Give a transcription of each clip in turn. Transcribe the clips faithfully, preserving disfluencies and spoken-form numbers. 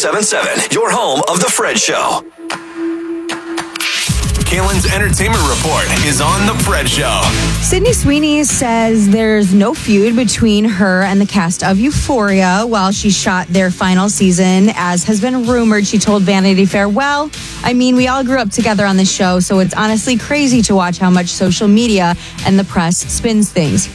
seven seven, your home of The Fred Show. Kaylin's Entertainment Report is on The Fred Show. Sydney Sweeney says there's no feud between her and the cast of Euphoria while she shot their final season. As has been rumored, she told Vanity Fair, well, I mean, we all grew up together on the show, so it's honestly crazy to watch how much social media and the press spins things.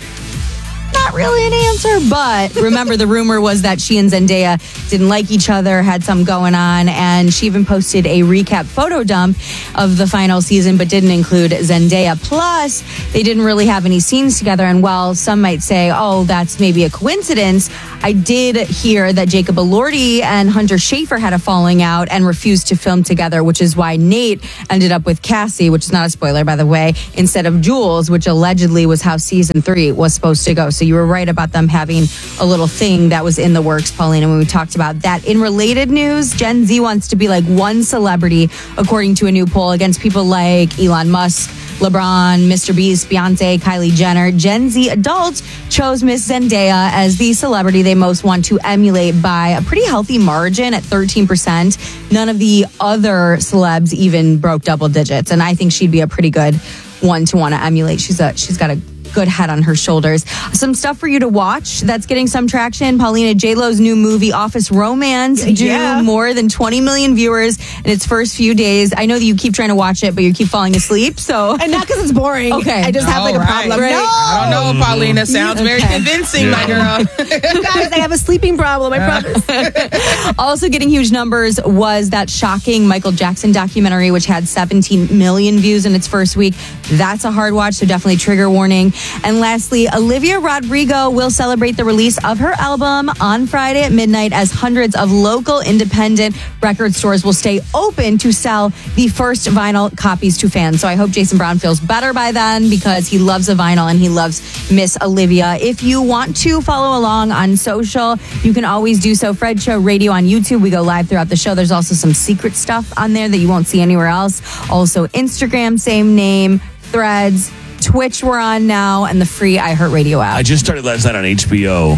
Not really an answer, but remember the rumor was that she and Zendaya didn't like each other, had something going on, and she even posted a recap photo dump of the final season, but didn't include Zendaya. Plus, they didn't really have any scenes together, and while some might say, oh, that's maybe a coincidence, I did hear that Jacob Elordi and Hunter Schafer had a falling out and refused to film together, which is why Nate ended up with Cassie, which is not a spoiler, by the way, instead of Jules, which allegedly was how season three was supposed to go. So you were right about them having a little thing that was in the works, Paulina, when we talked about that. In related news, Gen Z wants to be like one celebrity, according to a new poll, against people like Elon Musk, LeBron, Mister Beast, Beyonce, Kylie Jenner. Gen Z adults chose Miss Zendaya as the celebrity they most want to emulate by a pretty healthy margin at thirteen percent. None of the other celebs even broke double digits, and I think she'd be a pretty good one to want to emulate. She's a she's got a good head on her shoulders. Some stuff for you to watch that's getting some traction. Paulina, J-Lo's new movie, Office Romance, drew Yeah. more than twenty million viewers in its first few days. I know that you keep trying to watch it, but you keep falling asleep. So, And not because it's boring. Okay. I just have like a All right. problem. Right. No. I don't know, Paulina. Sounds very Okay. convincing, my Yeah. girl. You guys, I have a sleeping problem. I promise. also getting huge numbers was that shocking Michael Jackson documentary, which had seventeen million views in its first week. That's a hard watch, so definitely trigger warning. And lastly, Olivia Rodrigo will celebrate the release of her album on Friday at midnight as hundreds of local independent record stores will stay open to sell the first vinyl copies to fans. So I hope Jason Brown feels better by then because he loves a vinyl and he loves Miss Olivia. If you want to follow along on social, you can always do so. Fred Show Radio on YouTube. We go live throughout the show. There's also some secret stuff on there that you won't see anywhere else. Also Instagram, same name, Threads, Twitch we're on now, and the free iHeartRadio app. I just started last night on H B O.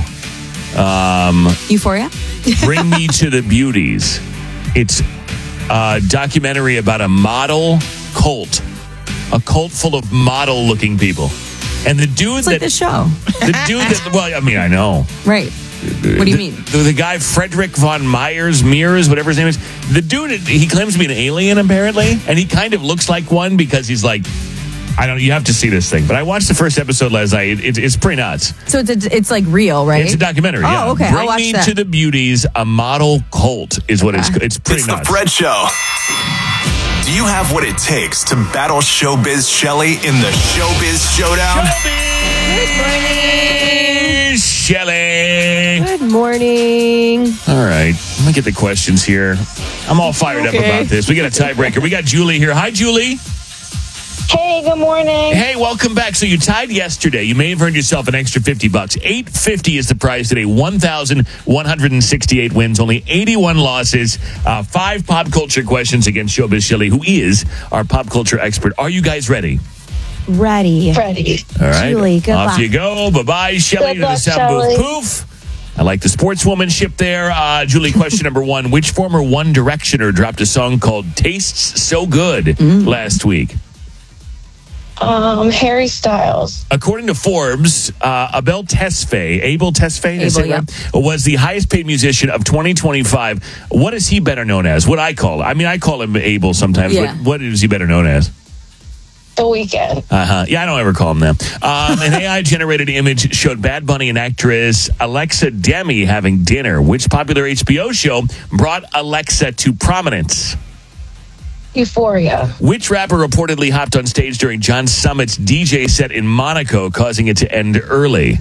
Um, Euphoria? Bring Me to the Beauties. It's a documentary about a model cult. A cult full of model-looking people. And the dude It's that... like the show. The dude that... Well, I mean, I know. Right. What do you mean? The, the guy, Frederick von Myers, Mears, whatever his name is. The dude, he claims to be an alien, apparently. And he kind of looks like one because he's like... I don't know. You have to see this thing. But I watched the first episode last night. It, it, it's pretty nuts. So it's a, it's like real, right? It's a documentary. Oh, yeah. okay. Bring I'll watch Me that. to the Beauties, a model cult is what Okay. it's it's pretty It's nuts. The Fred Show. Do you have what it takes to battle Showbiz Shelly in the Showbiz Showdown? Showbiz Shelly. Good morning. All right. Let me get the questions here. I'm all fired up Okay. about this. We got a tiebreaker. We got Julie here. Hi, Julie. Hey, good morning. Hey, welcome back. So you tied yesterday. You may have earned yourself an extra fifty bucks. eight fifty is the prize today. one thousand one hundred sixty-eight wins, only eighty-one losses. Uh, five pop culture questions against Showbiz Shelly, who is our pop culture expert. Are you guys ready? Ready. Freddie. All right. Julie, good Off luck. you go. Bye-bye, Shelly. Good To the luck, sound booth. Shelley. Poof. I like the sportswomanship there. Uh, Julie, question number one. Which former One Directioner dropped a song called Tastes So Good Mm. last week? Um, Harry Styles. According to Forbes, uh, Abel Tesfaye, Abel Tesfaye, did I say Abel, it right? was the highest paid musician of twenty twenty-five. What is he better known as? What I call I mean, I call him Abel sometimes, Yeah. but what is he better known as? The Weeknd. Uh-huh. Yeah, I don't ever call him that. Um, an A I-generated image showed Bad Bunny and actress Alexa Demi having dinner. Which popular H B O show brought Alexa to prominence? Euphoria. Which rapper reportedly hopped on stage during John Summit's D J set in Monaco, causing it to end early?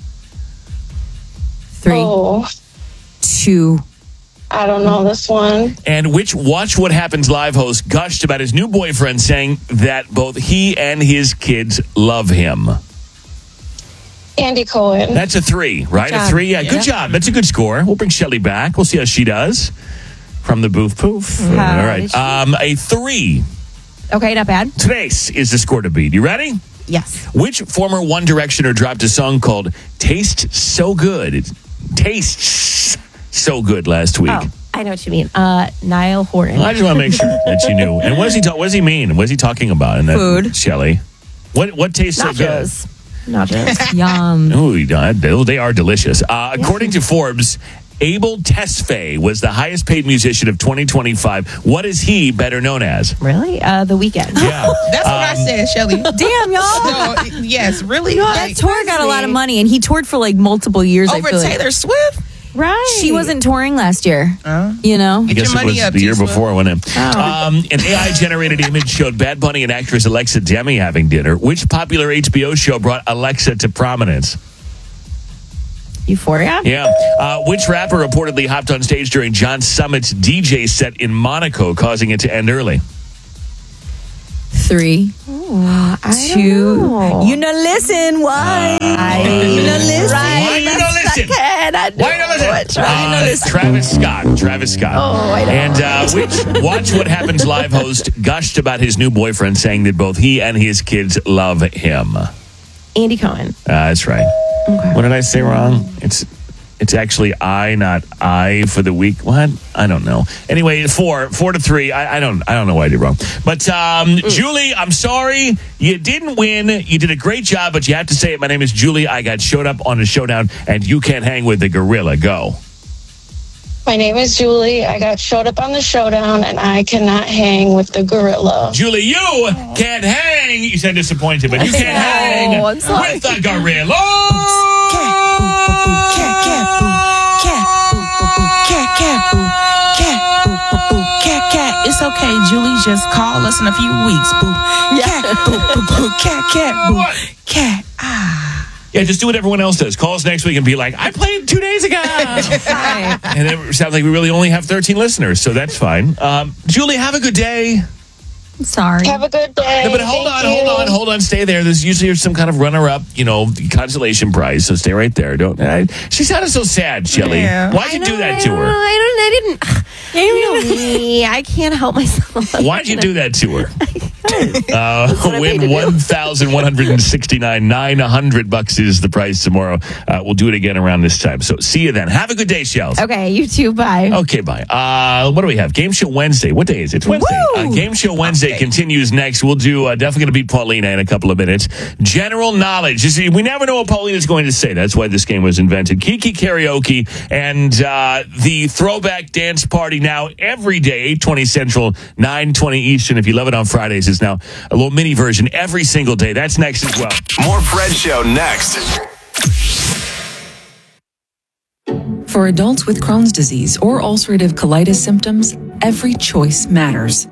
Three, Oh, two. I don't know this one. And which Watch What Happens Live host gushed about his new boyfriend, saying that both he and his kids love him? Andy Cohen. That's a three, right? Good A job. three? Yeah, Yeah. good job. That's a good score. We'll bring Shelly back. We'll see how she does from the booth poof. How All did right. she- Um, a three. Okay, not bad. Today's is the score to beat. You ready? Yes. Which former One Directioner dropped a song called Taste So Good? It tastes so good last week. Oh, I know what you mean. Uh, Niall Horan. I just want to make sure that you knew. And what does he talk? What does he mean? What is he talking about? In that, Food. Shelley. What what tastes so good? Nachos. Nachos. Yum. Ooh, they are delicious. Uh, according to Forbes, Abel Tesfaye was the highest paid musician of twenty twenty-five. What is he better known as? Really? Uh, the Weeknd. Yeah. That's what I said, Shelly. Damn, y'all. No, yes, really. That like, tour got a lot of money, and he toured for like multiple years. I over feel like. Taylor Swift. Right. She wasn't touring last year. Uh, You know? I Get guess your it money was up, the year T-Swift. before, wasn't it? Um, an A I-generated image showed Bad Bunny and actress Alexa Demi having dinner. Which popular H B O show brought Alexa to prominence? Euphoria? Yeah. Uh, which rapper reportedly hopped on stage during John Summit's D J set in Monaco, causing it to end early? Three, I two. don't know. You know, listen. Why? I, you know, listen. Why you don't listen? I Why you don't listen? Uh, Travis Scott. Travis Scott. Oh, I know. And uh, which Watch What Happens Live host gushed about his new boyfriend, saying that both he and his kids love him. Uh, Andy Cohen. that's right. What did I say wrong? It's it's actually I, not I for the week. What? I don't know. Anyway, four, four to three. I, I don't, I don't know what I did wrong. But um, Julie, I'm sorry you didn't win. You did a great job, but you have to say it. My name is Julie. I got showed up on the showdown, and you can't hang with the gorilla. Go. My name is Julie. I got showed up on the showdown, and I cannot hang with the gorilla. Julie, you can't hang. You said disappointed, but you can't hang I'm sorry. with the gorilla. It's okay, Julie. Just call us in a few weeks, boo. Cat, boo, boo, boo, cat, cat, boo, cat. Ah. Yeah, just do what everyone else does. Call us next week and be like, I played two days ago. And it sounds like we really only have thirteen listeners, so that's fine. Um, Julie, have a good day. Sorry. Have a good day. No, but hold Thank on, you. hold on, hold on. Stay there. There's usually some kind of runner-up, you know, consolation prize. So stay right there. Don't. I, she sounded so sad, Shelley. Yeah. Why'd you do that to her? I don't. I didn't. You know me. I can't help myself. Why'd you do that to her? Uh, win one thousand one hundred sixty-nine. nine hundred bucks is the prize tomorrow. Uh, we'll do it again around this time. So see you then. Have a good day, Shells. Okay, you too. Bye. Okay, bye. Uh, what do we have? Game Show Wednesday. What day is it? It's Wednesday. Uh, Game Show Wednesday continues next. We'll do uh, definitely going to beat Paulina in a couple of minutes. General knowledge. You see, we never know what Paulina's going to say. That's why this game was invented. Kiki Karaoke and uh, the Throwback Dance Party now every day, eight twenty Central, nine twenty Eastern. If you love it on Fridays, it's now a little mini version every single day. That's next as well. More Fred Show next. For adults with Crohn's disease or ulcerative colitis symptoms, every choice matters.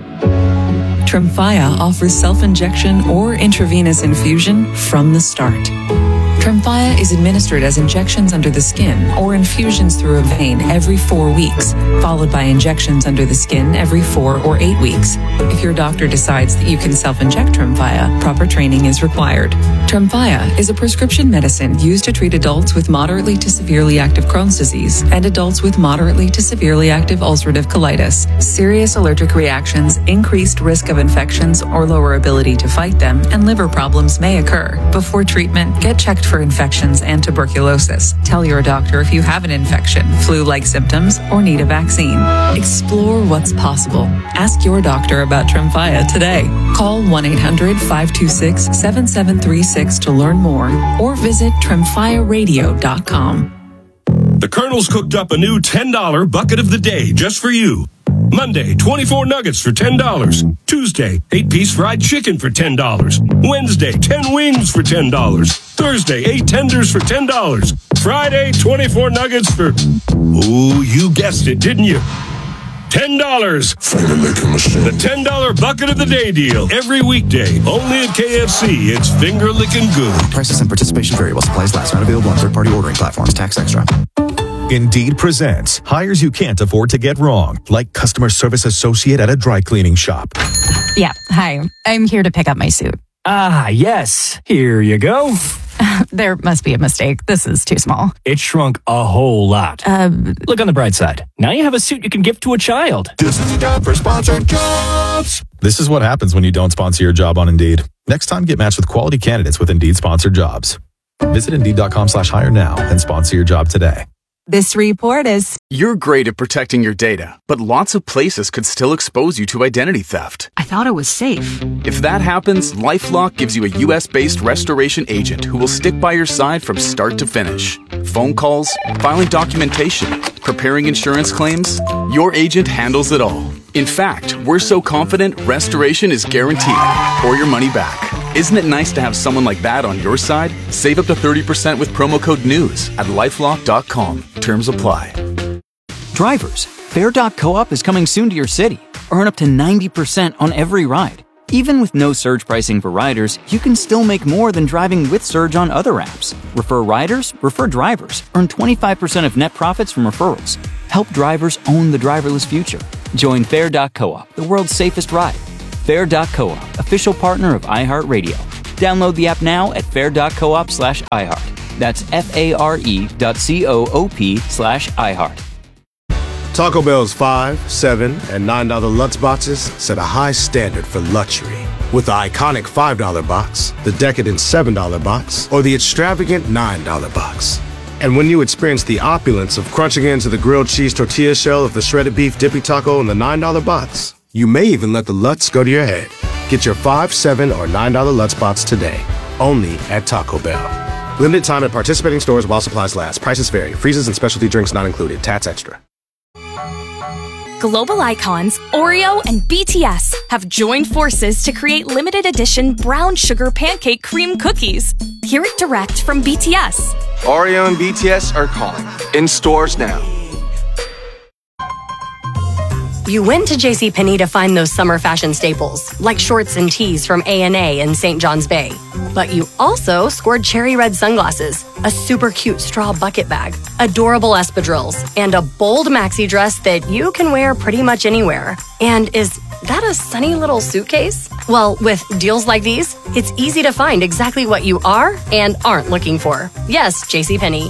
Tremfya offers self-injection or intravenous infusion from the start. Tremfya is administered as injections under the skin or infusions through a vein every four weeks, followed by injections under the skin every four or eight weeks. If your doctor decides that you can self-inject Tremfya, proper training is required. Tremfya is a prescription medicine used to treat adults with moderately to severely active Crohn's disease and adults with moderately to severely active ulcerative colitis. Serious allergic reactions, increased risk of infections or lower ability to fight them, and liver problems may occur. Before treatment, get checked for infections and tuberculosis. Tell your doctor if you have an infection, flu-like symptoms, or need a vaccine. Explore what's possible. Ask your doctor about Tremfya today. Call one eight hundred five two six seven seven three six to learn more or visit tremfya radio dot com. The Colonel's cooked up a new ten dollar bucket of the day just for you. Monday, twenty-four nuggets for ten dollars. Tuesday, eight-piece fried chicken for ten dollars. Wednesday, ten wings for ten dollars. Thursday, eight tenders for ten dollars. Friday, twenty-four nuggets for... Ooh, you guessed it, didn't you? ten dollars. The ten dollar bucket of the day deal. Every weekday, only at K F C. It's finger-licking good. Prices and participation vary while supplies last. Not available on third-party ordering platforms. Tax extra. Indeed presents hires you can't afford to get wrong, like customer service associate at a dry cleaning shop. Yeah, hi. I'm here to pick up my suit. Ah, yes. Here you go. There must be a mistake. This is too small. It shrunk a whole lot. Uh, Look on the bright side. Now you have a suit you can gift to a child. This is time for sponsored jobs. This is what happens when you don't sponsor your job on Indeed. Next time, get matched with quality candidates with Indeed sponsored jobs. Visit Indeed.com slash hire now and sponsor your job today. This report is... You're great at protecting your data, but lots of places could still expose you to identity theft. I thought it was safe. If that happens, LifeLock gives you a U S-based restoration agent who will stick by your side from start to finish. Phone calls, filing documentation, preparing insurance claims, your agent handles it all. In fact, we're so confident restoration is guaranteed or your money back. Isn't it nice to have someone like that on your side? Save up to thirty percent with promo code NEWS at lifelock dot com. Terms apply. Drivers, Fare dot coop is coming soon to your city. Earn up to ninety percent on every ride. Even with no surge pricing for riders, you can still make more than driving with Surge on other apps. Refer riders, refer drivers. Earn twenty-five percent of net profits from referrals. Help drivers own the driverless future. Join Fare dot coop, the world's safest ride. Fare dot coop, official partner of iHeartRadio. Download the app now at fare dot coop slash iHeart. That's F-A-R-E dot C-O-O-P slash iHeart. Taco Bell's five, seven, and nine dollar Lutz boxes set a high standard for luxury. With the iconic five dollar box, the decadent seven dollar box, or the extravagant nine dollar box. And when you experience the opulence of crunching into the grilled cheese tortilla shell of the shredded beef dippy taco in the nine dollar box, you may even let the Lutz go to your head. Get your five, seven, or nine dollar Lutz box today, only at Taco Bell. Limited time at participating stores while supplies last. Prices vary. Freezes and specialty drinks not included. Tats extra. Global icons Oreo and B T S have joined forces to create limited edition brown sugar pancake cream cookies. Hear it direct from B T S. Oreo and B T S are calling. In stores now. You went to JCPenney to find those summer fashion staples, like shorts and tees from A and A in Saint John's Bay. But you also scored cherry red sunglasses, a super cute straw bucket bag, adorable espadrilles, and a bold maxi dress that you can wear pretty much anywhere. And is that a sunny little suitcase? Well, with deals like these, it's easy to find exactly what you are and aren't looking for. Yes, JCPenney.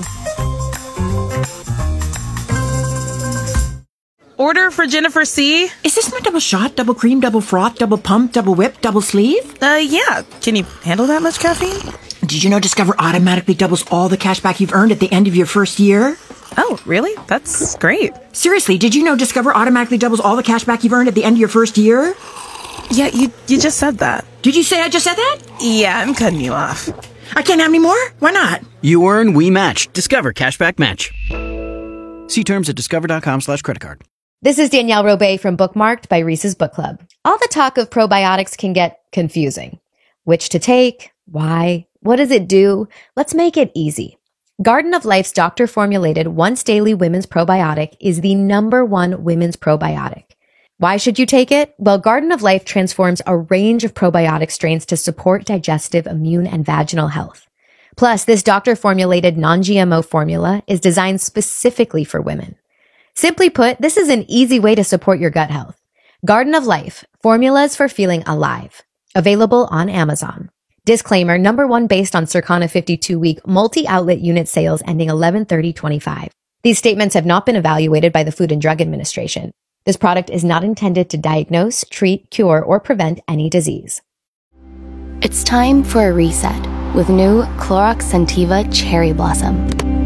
Order for Jennifer C. Is this my double shot, double cream, double froth, double pump, double whip, double sleeve? Uh, yeah. Can you handle that much caffeine? Did you know Discover automatically doubles all the cash back you've earned at the end of your first year? Oh, really? That's great. Seriously, did you know Discover automatically doubles all the cash back you've earned at the end of your first year? Yeah, you you just said that. Did you say I just said that? Yeah, I'm cutting you off. I can't have any more? Why not? You earn, we match. Discover Cashback Match. See terms at discover.com slash credit card. This is Danielle Robay from Bookmarked by Reese's Book Club. All the talk of probiotics can get confusing. Which to take? Why? What does it do? Let's make it easy. Garden of Life's doctor-formulated once daily women's probiotic is the number one women's probiotic. Why should you take it? Well, Garden of Life transforms a range of probiotic strains to support digestive, immune, and vaginal health. Plus, this doctor-formulated non-G M O formula is designed specifically for women. Simply put, this is an easy way to support your gut health. Garden of Life, formulas for feeling alive. Available on Amazon. Disclaimer, number one based on Circana fifty-two week multi-outlet unit sales ending eleven thirty twenty-five. These statements have not been evaluated by the Food and Drug Administration. This product is not intended to diagnose, treat, cure, or prevent any disease. It's time for a reset with new Clorox Scentiva Cherry Blossom.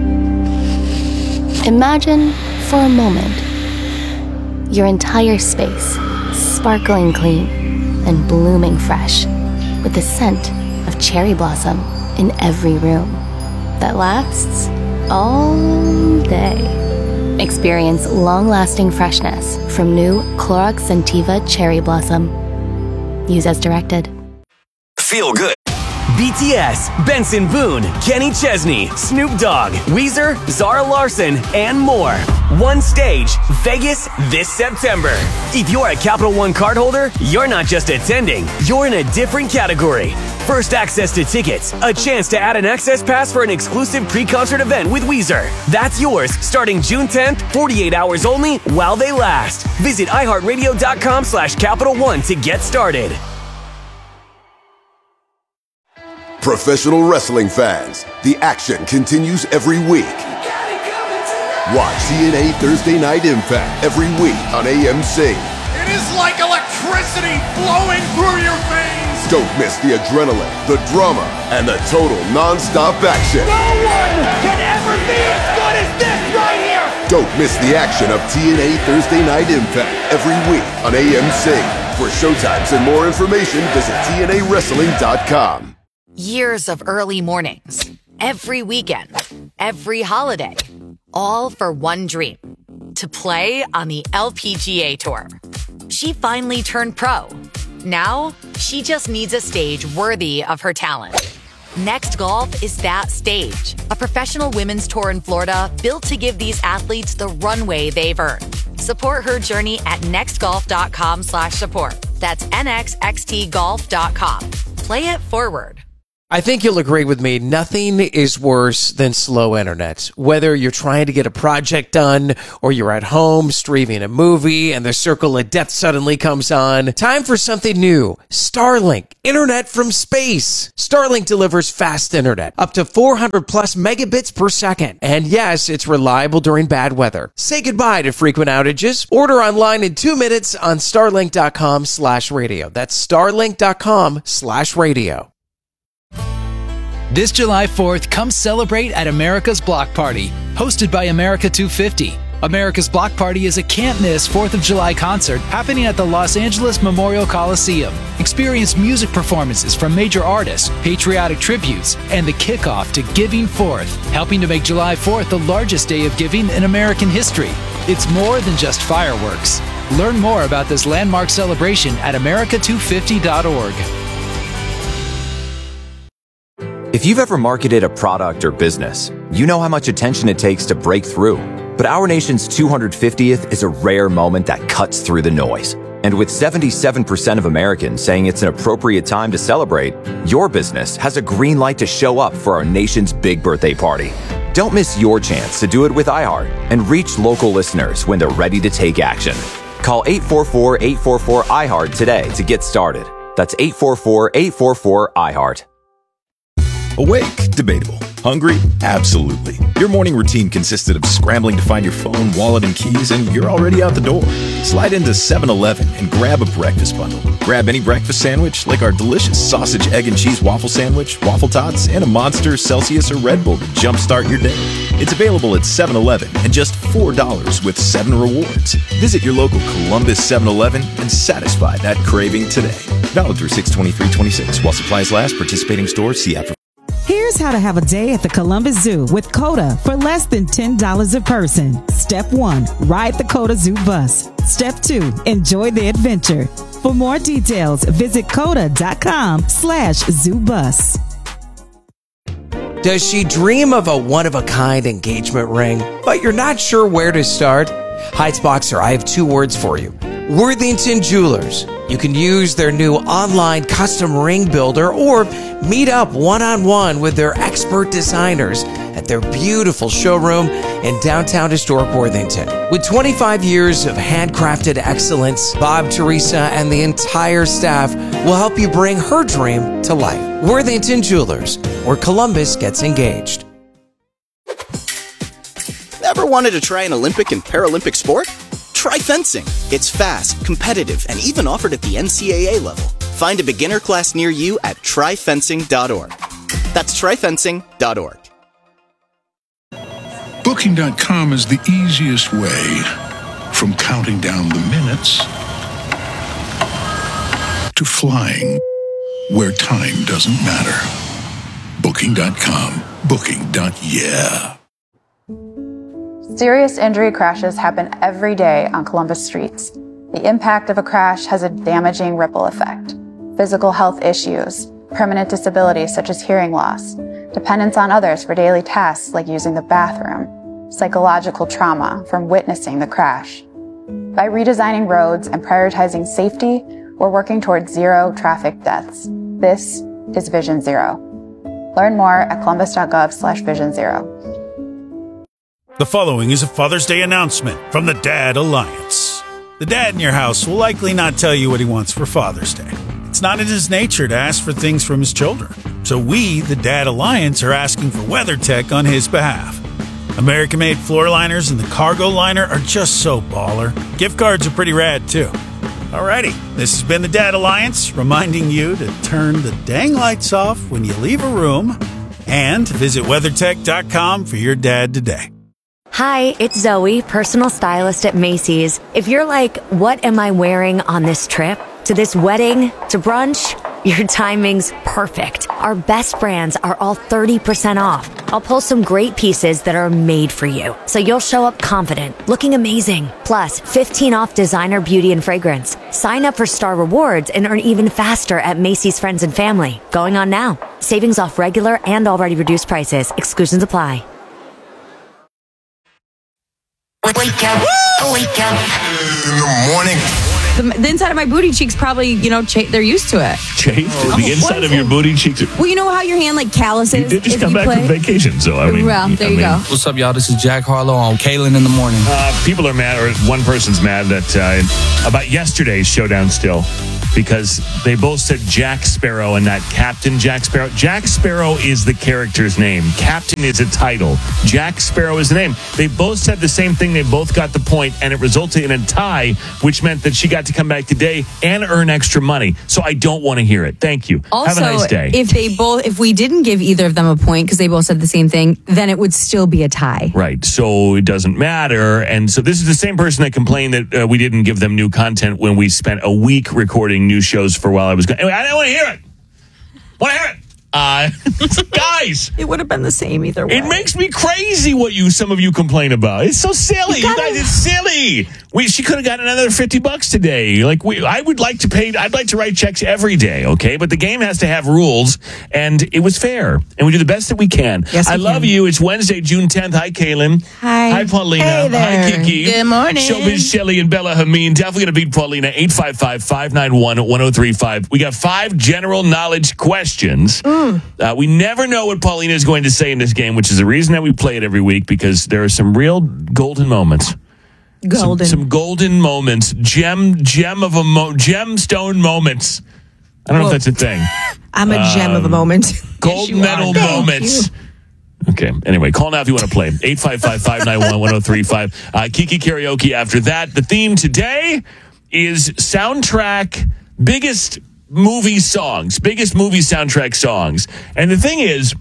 Imagine, for a moment, your entire space sparkling clean and blooming fresh with the scent of cherry blossom in every room that lasts all day. Experience long-lasting freshness from new Clorox Scentiva Cherry Blossom. Use as directed. Feel good. B T S, Benson Boone, Kenny Chesney, Snoop Dogg, Weezer, Zara Larson, and more. One stage, Vegas this September. If you're a Capital One cardholder, you're not just attending, you're in a different category. First access to tickets, a chance to add an access pass for an exclusive pre-concert event with Weezer. That's yours starting June tenth, forty-eight hours only while they last. Visit iHeartRadio.com slash Capital One to get started. Professional wrestling fans, the action continues every week. Watch T N A Thursday Night Impact every week on A M C. It is like electricity flowing through your veins. Don't miss the adrenaline, the drama, and the total non-stop action. No one can ever be as good as this right here. Don't miss the action of T N A Thursday Night Impact every week on A M C. For showtimes and more information, visit T N A wrestling dot com. Years of early mornings, every weekend, every holiday, all for one dream, to play on the L P G A Tour. She finally turned pro. Now, she just needs a stage worthy of her talent. Next Golf is that stage, a professional women's tour in Florida built to give these athletes the runway they've earned. Support her journey at nextgolf.com slash support. That's N X X T golf dot com. Play it forward. I think you'll agree with me, nothing is worse than slow internet. Whether you're trying to get a project done or you're at home streaming a movie and the circle of death suddenly comes on, time for something new. Starlink, internet from space. Starlink delivers fast internet, up to four hundred plus megabits per second. And yes, it's reliable during bad weather. Say goodbye to frequent outages. Order online in two minutes on starlink.com slash radio. That's starlink.com slash radio. This July fourth, come celebrate at America's Block Party, hosted by America two fifty. America's Block Party is a can't-miss fourth of July concert happening at the Los Angeles Memorial Coliseum. Experience music performances from major artists, patriotic tributes, and the kickoff to Giving Fourth, helping to make July fourth the largest day of giving in American history. It's more than just fireworks. Learn more about this landmark celebration at america two fifty dot org. If you've ever marketed a product or business, you know how much attention it takes to break through. But our nation's two hundred fiftieth is a rare moment that cuts through the noise. And with seventy-seven percent of Americans saying it's an appropriate time to celebrate, your business has a green light to show up for our nation's big birthday party. Don't miss your chance to do it with iHeart and reach local listeners when they're ready to take action. Call eight four four, eight four four, I HEART today to get started. That's eight four four, eight four four, I HEART. Awake? Debatable. Hungry? Absolutely. Your morning routine consisted of scrambling to find your phone, wallet, and keys, and you're already out the door. Slide into seven eleven and grab a breakfast bundle. Grab any breakfast sandwich, like our delicious sausage, egg, and cheese waffle sandwich, waffle tots, and a Monster, Celsius, or Red Bull to jumpstart your day. It's available at seven eleven and just four dollars with seven rewards. Visit your local Columbus seven eleven and satisfy that craving today. Valid through six twenty-three twenty-six. While supplies last, participating stores, see after. Here's how to have a day at the Columbus Zoo with COTA for less than ten dollars a person. Step one, ride the COTA Zoo bus. Step two, enjoy the adventure. For more details, visit COTA.com slash zoo bus. Does she dream of a one-of-a-kind engagement ring, but you're not sure where to start? Heights-Boxer, I have two words for you. Worthington Jewelers. You can use their new online custom ring builder or meet up one-on-one with their expert designers at their beautiful showroom in downtown historic Worthington. With twenty-five years of handcrafted excellence, Bob, Teresa, and the entire staff will help you bring her dream to life. Worthington Jewelers, where Columbus gets engaged. Ever wanted to try an Olympic and Paralympic sport? Try fencing. It's fast, competitive, and even offered at the N C A A level. Find a beginner class near you at try fencing dot org. That's try fencing dot org. Booking dot com is the easiest way from counting down the minutes to flying where time doesn't matter. Booking dot com. Booking. Yeah. Serious injury crashes happen every day on Columbus streets. The impact of a crash has a damaging ripple effect. Physical health issues, permanent disabilities such as hearing loss, dependence on others for daily tasks like using the bathroom, psychological trauma from witnessing the crash. By redesigning roads and prioritizing safety, we're working towards zero traffic deaths. This is Vision Zero. Learn more at columbus.gov slash vision zero. The following is a Father's Day announcement from the Dad Alliance. The dad in your house will likely not tell you what he wants for Father's Day. It's not in his nature to ask for things from his children. So we, the Dad Alliance, are asking for WeatherTech on his behalf. American-made floor liners and the cargo liner are just so baller. Gift cards are pretty rad, too. Alrighty, this has been the Dad Alliance, reminding you to turn the dang lights off when you leave a room and visit weathertech dot com for your dad today. Hi, it's Zoe, personal stylist at Macy's. If you're like, what am I wearing on this trip? To this wedding? To brunch? Your timing's perfect. Our best brands are all thirty percent off. I'll pull some great pieces that are made for you, so you'll show up confident, looking amazing. Plus, fifteen off designer beauty and fragrance. Sign up for Star Rewards and earn even faster at Macy's Friends and Family. Going on now. Savings off regular and already reduced prices. Exclusions apply. Wake up, wake up in the morning. The, the inside of my booty cheeks probably, you know, cha- they're used to it. Chafed? Oh, the inside of your booty cheeks? Are- well, you know how your hand like calluses? You did just if come you back play? from vacation, so I mean. Well, there I you mean, go. What's up, y'all? This is Jack Harlow on Kaylin in the Morning. Uh, people are mad, or one person's mad that uh, about yesterday's showdown still, because they both said Jack Sparrow and not Captain Jack Sparrow. Jack Sparrow is the character's name. Captain is a title. Jack Sparrow is the name. They both said the same thing. They both got the point, and it resulted in a tie, which meant that she got to come back today and earn extra money. So I don't want to hear it. Thank you. Also, have a nice day. if they both, if we didn't give either of them a point because they both said the same thing, then it would still be a tie. Right. So it doesn't matter. And so this is the same person that complained that uh, we didn't give them new content when we spent a week recording new shows for a while I was gone. Anyway, I don't want to hear it. Want to hear it? Uh, guys, it would have been the same either way. It makes me crazy what you some of you complain about. It's so silly, you, gotta, you guys. It's silly. We she could have gotten another fifty bucks today. Like we, I would like to pay. I'd like to write checks every day. Okay, but the game has to have rules, and it was fair, and we do the best that we can. Yes, I we love can. you. It's Wednesday, June tenth. Hi, Kaylin. Hi. Hi, Paulina. Hey there. Hi, Kiki. Good morning. Showbiz Shelly and Bella Hameen. Definitely going to beat Paulina. eight five five, five nine one, one oh three five. We got five general knowledge questions. Mm. Uh, we never know what Paulina is going to say in this game, which is the reason that we play it every week, because there are some real golden moments. Golden. Some, some golden moments. Gem, gem of a mo- gemstone moments. I don't Whoa. know if that's a thing. I'm a um, gem of a moment. Gold yes, medal moments. Okay. Anyway, call now if you want to play. eight five five, five nine one, one oh three five. Uh, Kiki Karaoke after that. The theme today is soundtrack biggest movie songs, biggest movie soundtrack songs. And the thing is,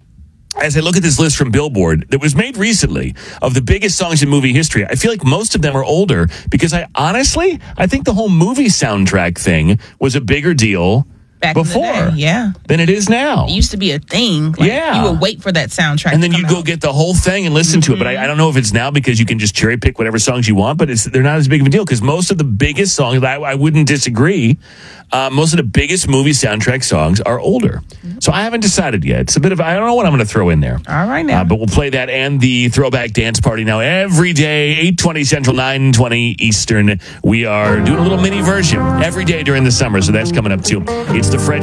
as I look at this list from Billboard that was made recently of the biggest songs in movie history, I feel like most of them are older because I honestly, I think the whole movie soundtrack thing was a bigger deal Back before in the day, yeah, than it is now. It used to be a thing. Like, yeah. You would wait for that soundtrack. And then to you come go out. get the whole thing and listen mm-hmm. to it. But I, I don't know if it's now because you can just cherry pick whatever songs you want, but it's they're not as big of a deal because most of the biggest songs, I, I wouldn't disagree, uh, most of the biggest movie soundtrack songs are older. Mm-hmm. So I haven't decided yet. It's a bit of, I don't know what I'm going to throw in there. All right now. Uh, but we'll play that and the Throwback Dance Party now every day, eight twenty Central, nine twenty Eastern. We are doing a little mini version every day during the summer, so that's coming up too. It's the Fred